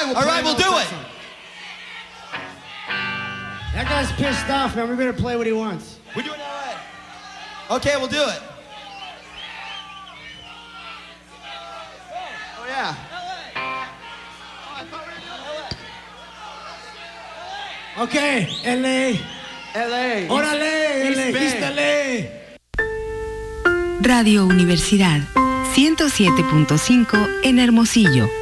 All right, we'll do it. That guy's pissed off, man. We better play what he wants. We're doing LA. Okay, we'll do it. Oh, yeah. Okay, LA. LA. Órale, LA. East LA. Radio Universidad 107.5 en Hermosillo.